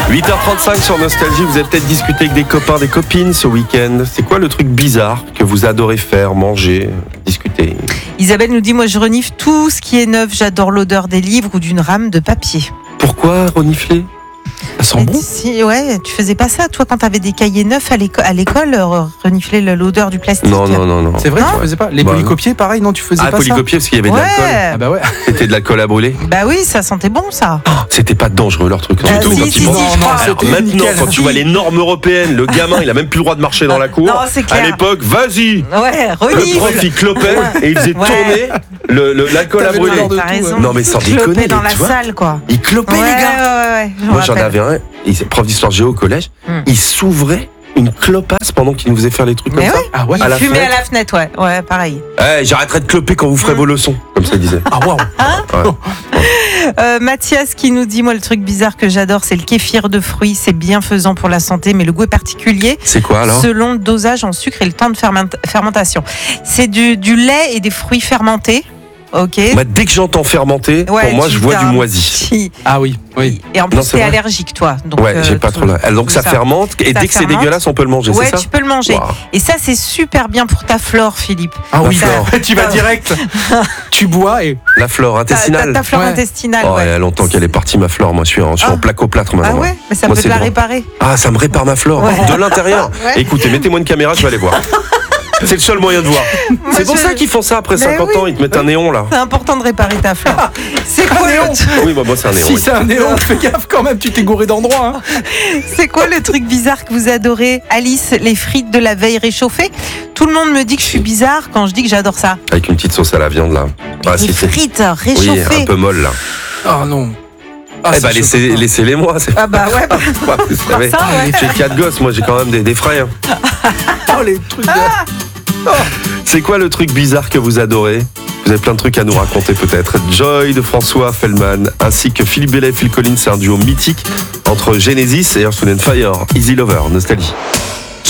8h35 sur Nostalgie, vous avez peut-être discuté avec des copains, des copines ce week-end. C'est quoi le truc bizarre que vous adorez faire, manger, discuter? Isabelle nous dit, moi je renifle tout ce qui est neuf, j'adore l'odeur des livres ou d'une rame de papier. Pourquoi renifler? Ça sent bon? Ouais, tu faisais pas ça toi quand t'avais des cahiers neufs à l'école, renifler l'odeur du plastique? Non. C'est vrai, Non. tu faisais pas? Les polycopiers, pareil, non, tu faisais pas ça? Polycopier parce qu'il y avait de l'alcool. Ah bah ouais. C'était de l'alcool à brûler. Bah oui, ça sentait bon ça. C'était pas dangereux leur truc. Ah, Du tout, si, quand si, ils pensent. si, je crois. Alors C'était maintenant, nickel. quand tu vois les normes européennes, le gamin, il a même plus le droit de marcher dans la cour. Non, c'est clair. À l'époque, vas-y. Ouais, Le prof, renifle. il clopait et il faisait Ouais. tourner l'alcool à T'avais brûler. l'odeur de T'as tout, raison. Non, mais sans déconner, Clopait dans la tu vois. salle quoi. Il clopait, Ouais, les gars. ouais, je me Moi, j'en rappelle. avais un, prof d'histoire géo au collège, il s'ouvrait une clopasse pendant qu'il nous faisait faire les trucs Mais comme ça. ouais. Ah ouais? À la Il fumait à fenêtre. la fenêtre, ouais, pareil. J'arrêterai de cloper quand vous ferez vos leçons, comme ça il disait. Ah waouh! Mathias qui nous dit, moi le truc bizarre que j'adore c'est le kéfir de fruits, c'est bienfaisant pour la santé mais le goût est particulier C'est quoi alors? selon le dosage en sucre et le temps de fermentation. C'est du lait et des fruits fermentés, ok. Bah, dès que j'entends fermenter, Ouais, pour moi tu je vois t'as du un moisi. petit- Ah oui, oui. Et en plus Non, c'est t'es vrai. allergique toi. Donc, Ouais, j'ai pas trop là. Donc tout ça fermente et Ça dès que c'est fermente. dégueulasse, on peut le manger, Ouais, c'est ça? tu peux le manger. Waouh. Et ça c'est super bien pour ta flore, Philippe. Ah oui, flore. tu vas direct. Tu bois et. La flore intestinale. Ta flore Ouais. intestinale, Oh, il y ouais. a longtemps qu'elle est partie ma flore, moi je suis en Ah. plaque-au-plâtre maintenant. Ah moi. ouais, mais ça Moi, peut c'est te la bon. réparer. Ah, ça me répare ma flore, Ouais. de l'intérieur. Ouais. Écoutez, mettez-moi une caméra, je vais aller voir. C'est le seul moyen de voir. C'est pour je- ça qu'ils font ça après Mais 50 oui. ans, ils te mettent un néon là. C'est important de réparer ta flore. C'est quoi, néon. Oui, bah, moi c'est un néon. Si oui. c'est un néon, fais gaffe quand même, tu t'es gouré d'endroit. Hein. c'est quoi le truc bizarre que vous adorez? Alice, les frites de la veille réchauffées. Tout le monde me dit que je suis bizarre quand je dis que j'adore ça. Avec une petite sauce à la viande là. Ah, Les si, c'est- frites Oui, réchauffées. un peu molle là. Oh non. Ah, Eh bah, c'est choquant. laissez-les moi. C'est Ah bah ouais, bah, pas, vous savez. ça, ouais. J'ai 4 gosses, moi j'ai quand même des frais. hein. Oh, les trucs de. C'est quoi le truc bizarre que vous adorez? Vous avez plein de trucs à nous raconter peut-être. Joy de François Feldman ainsi que Philippe Bellet et Phil Collins, c'est un duo mythique entre Genesis et Earth, Wind & Fire. Easy Lover, Nostalgie.